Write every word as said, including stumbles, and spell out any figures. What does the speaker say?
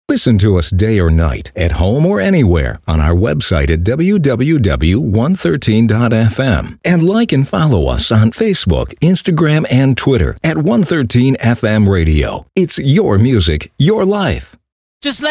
Listen to us day or night, at home or anywhere, on our website at w w w dot one thirteen dot f m. And like and follow us on Facebook, Instagram, and Twitter at one thirteen F M Radio. It's your music, your life. Just let